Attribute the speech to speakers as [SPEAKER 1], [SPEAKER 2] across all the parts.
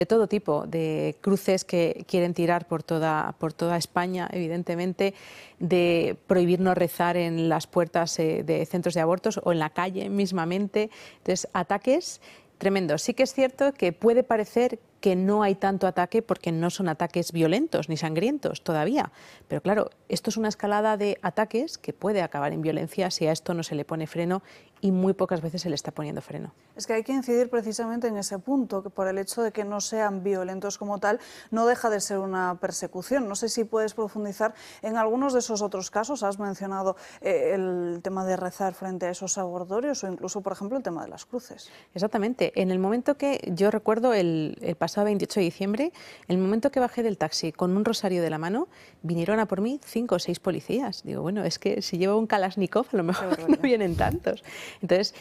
[SPEAKER 1] de todo tipo, de cruces que quieren tirar por toda España, evidentemente, de prohibirnos rezar en las puertas de centros de abortos o en la calle mismamente. Entonces, ataques tremendos. Sí que es cierto que puede parecer que no hay tanto ataque porque no son ataques violentos ni sangrientos todavía. Pero claro, esto es una escalada de ataques que puede acabar en violencia si a esto no se le pone freno, y muy pocas veces se le está poniendo freno.
[SPEAKER 2] Es que hay que incidir precisamente en ese punto, que por el hecho de que no sean violentos como tal, no deja de ser una persecución. No sé si puedes profundizar en algunos de esos otros casos. Has mencionado el tema de rezar frente a esos abortorios o incluso, por ejemplo, el tema de las cruces.
[SPEAKER 1] Exactamente. En el momento que yo recuerdo el pasado 28 de diciembre, en el momento que bajé del taxi con un rosario de la mano, vinieron a por mí 5 o 6 policías. Digo, bueno, es que si llevo un Kalashnikov a lo mejor no vienen tantos. Entonces,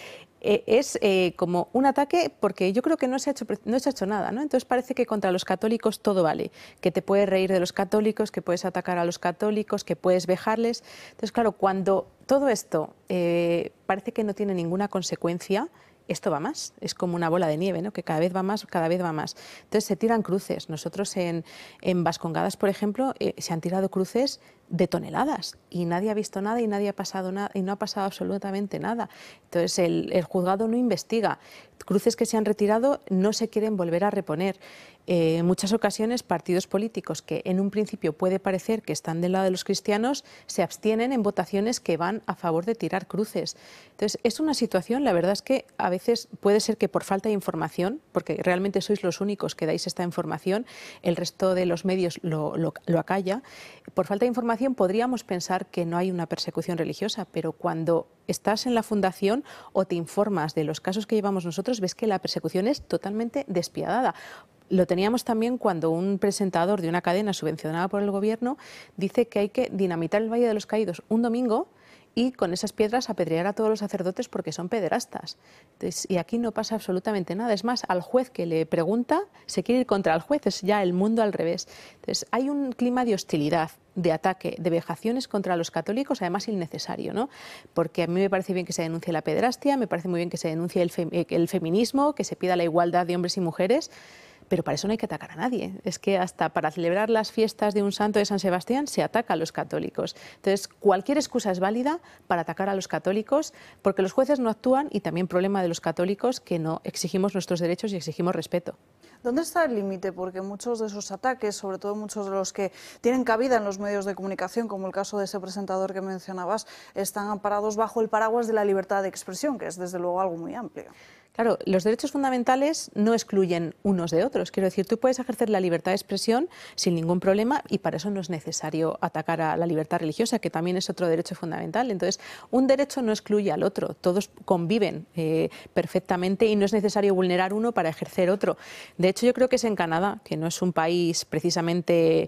[SPEAKER 1] es como un ataque porque yo creo que no se ha hecho nada, ¿no? Entonces parece que contra los católicos todo vale, que te puedes reír de los católicos, que puedes atacar a los católicos, que puedes vejarles. Entonces, claro, cuando todo esto parece que no tiene ninguna consecuencia, esto va más, es como una bola de nieve, ¿no? Que cada vez va más, cada vez va más. Entonces se tiran cruces. Nosotros en Vascongadas, por ejemplo, se han tirado cruces de toneladas y nadie ha visto nada y nadie ha pasado nada y no ha pasado absolutamente nada. Entonces el juzgado no investiga. Cruces que se han retirado no se quieren volver a reponer. En muchas ocasiones partidos políticos que en un principio puede parecer que están del lado de los cristianos se abstienen en votaciones que van a favor de tirar cruces. Entonces es una situación, la verdad es que a veces puede ser que por falta de información, porque realmente sois los únicos que dais esta información, el resto de los medios lo acalla, por falta de información podríamos pensar que no hay una persecución religiosa, pero cuando estás en la fundación o te informas de los casos que llevamos nosotros, ves que la persecución es totalmente despiadada. Lo teníamos también cuando un presentador de una cadena subvencionada por el gobierno dice que hay que dinamitar el Valle de los Caídos un domingo y con esas piedras apedrear a todos los sacerdotes porque son pederastas. Entonces, y aquí no pasa absolutamente nada. Es más, al juez que le pregunta se quiere ir contra el juez, es ya el mundo al revés. Entonces, hay un clima de hostilidad, de ataque, de vejaciones contra los católicos, además innecesario, ¿no? Porque a mí me parece bien que se denuncie la pederastia, me parece muy bien que se denuncie el feminismo, que se pida la igualdad de hombres y mujeres, pero para eso no hay que atacar a nadie. Es que hasta para celebrar las fiestas de un santo de San Sebastián se ataca a los católicos. Entonces, cualquier excusa es válida para atacar a los católicos, porque los jueces no actúan y también problema de los católicos que no exigimos nuestros derechos y exigimos respeto.
[SPEAKER 2] ¿Dónde está el límite? Porque muchos de esos ataques, sobre todo muchos de los que tienen cabida en los medios de comunicación, como el caso de ese presentador que mencionabas, están amparados bajo el paraguas de la libertad de expresión, que es desde luego algo muy amplio.
[SPEAKER 1] Claro, los derechos fundamentales no excluyen unos de otros. Quiero decir, tú puedes ejercer la libertad de expresión sin ningún problema y para eso no es necesario atacar a la libertad religiosa, que también es otro derecho fundamental. Entonces, un derecho no excluye al otro, todos conviven perfectamente y no es necesario vulnerar uno para ejercer otro. De hecho, yo creo que es en Canadá, que no es un país precisamente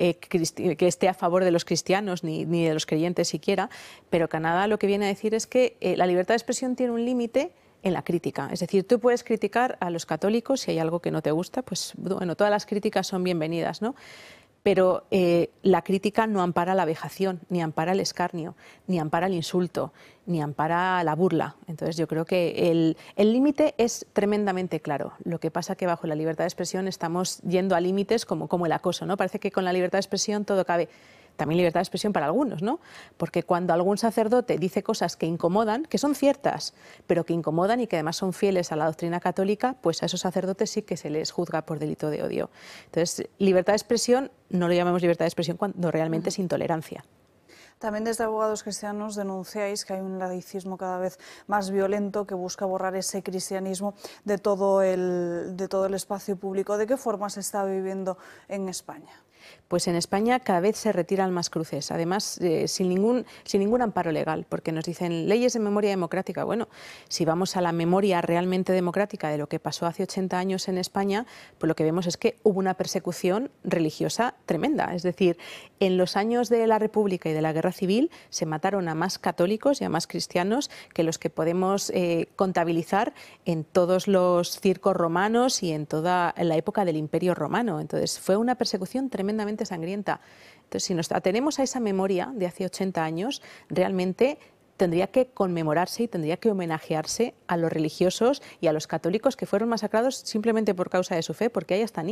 [SPEAKER 1] que esté a favor de los cristianos ni de los creyentes siquiera, pero Canadá lo que viene a decir es que la libertad de expresión tiene un límite en la crítica. Es decir, tú puedes criticar a los católicos si hay algo que no te gusta, pues bueno, todas las críticas son bienvenidas, ¿no? Pero la crítica no ampara la vejación, ni ampara el escarnio, ni ampara el insulto, ni ampara la burla. Entonces yo creo que el límite es tremendamente claro. Lo que pasa que bajo la libertad de expresión estamos yendo a límites como el acoso, ¿no? Parece que con la libertad de expresión todo cabe. También libertad de expresión para algunos, ¿no? Porque cuando algún sacerdote dice cosas que incomodan, que son ciertas, pero que incomodan y que además son fieles a la doctrina católica, pues a esos sacerdotes sí que se les juzga por delito de odio. Entonces, libertad de expresión, no lo llamamos libertad de expresión cuando realmente es intolerancia.
[SPEAKER 2] También desde Abogados Cristianos denunciáis que hay un laicismo cada vez más violento que busca borrar ese cristianismo de todo el espacio público. ¿De qué forma se está viviendo en España?
[SPEAKER 1] Pues en España cada vez se retiran más cruces, además sin ningún amparo legal, porque nos dicen leyes de memoria democrática. Bueno, si vamos a la memoria realmente democrática de lo que pasó hace 80 años en España, pues lo que vemos es que hubo una persecución religiosa tremenda. Es decir, en los años de la República y de la Guerra Civil se mataron a más católicos y a más cristianos que los que podemos contabilizar en todos los circos romanos y en toda la época del Imperio Romano. Entonces fue una persecución tremendamente sangrienta. Entonces, si nos atenemos a esa memoria de hace 80 años, realmente tendría que conmemorarse y tendría que homenajearse a los religiosos y a los católicos que fueron masacrados simplemente por causa de su fe, porque hay hasta niños